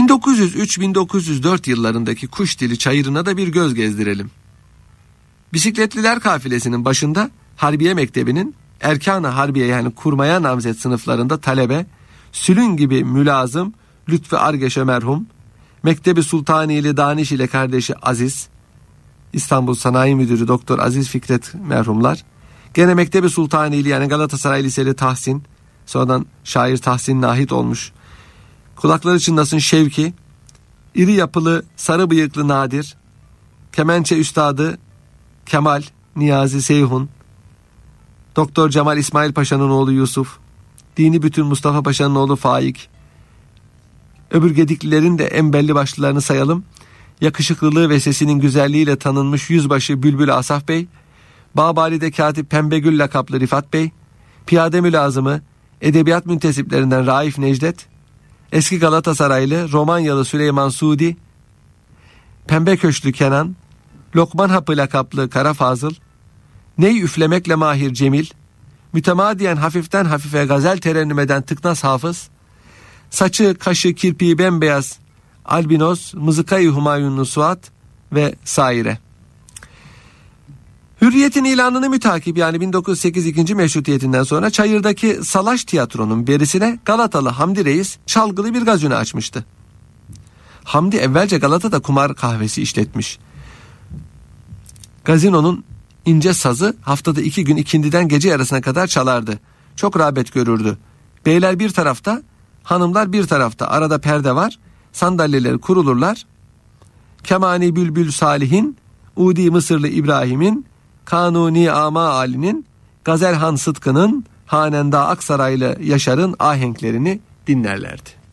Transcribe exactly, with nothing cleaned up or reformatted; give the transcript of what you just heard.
bin dokuz yüz üç bin dokuz yüz dört yıllarındaki Kuşdili çayırına da bir göz gezdirelim. Bisikletliler kafilesinin başında Harbiye Mektebi'nin Erkan-ı Harbiye yani kurmaya namzet sınıflarında talebe, Sülün gibi mülazım Lütfü Argeşe merhum, Mektebi Sultaniyeli Daniş ile kardeşi Aziz, İstanbul Sanayi Müdürü Doktor Aziz Fikret merhumlar, gene Mektebi Sultaniyeli yani Galatasaray Liseli Tahsin, sonradan şair Tahsin Nahit olmuş, kulakları çınlasın Şevki, iri yapılı sarı bıyıklı Nadir, kemençe üstadı Kemal Niyazi Seyhun, Doktor Cemal İsmail Paşa'nın oğlu Yusuf, Dini Bütün Mustafa Paşa'nın oğlu Faik, öbür gediklilerin de en belli başlılarını sayalım. Yakışıklılığı ve sesinin güzelliğiyle tanınmış yüzbaşı Bülbül Asaf Bey, Babali'de Katip Pembegül lakaplı Rifat Bey, piyade mülazımı, edebiyat müntesiplerinden Raif Necdet, eski Galatasaraylı Romanyalı Süleyman Suudi, Pembe Köşklü Kenan, Lokman Hapı lakaplı Kara Fazıl, ney üflemekle mahir Cemil, mütemadiyen hafiften hafife gazel terennüm eden Tıknaz Hafız, saçı, kaşı, kirpiği bembeyaz albinos Mızıkayı Humayunlu Suat ve saire. Hürriyet'in ilanını mütakip yani bin dokuz yüz sekiz ikinci meşrutiyetinden sonra Çayır'daki Salaş Tiyatro'nun berisine Galatalı Hamdi Reis çalgılı bir gazino açmıştı. Hamdi evvelce Galata'da kumar kahvesi işletmiş. Gazinonun ince sazı haftada iki gün ikindiden gece yarısına kadar çalardı. Çok rağbet görürdü. Beyler bir tarafta, hanımlar bir tarafta. Arada perde var. Sandalyeleri kurulurlar. Kemani Bülbül Salih'in, Udi Mısırlı İbrahim'in, Kanuni Ama Ali'nin, Gazelhan Sıtkı'nın, Hanenda Aksaraylı Yaşar'ın ahenklerini dinlerlerdi.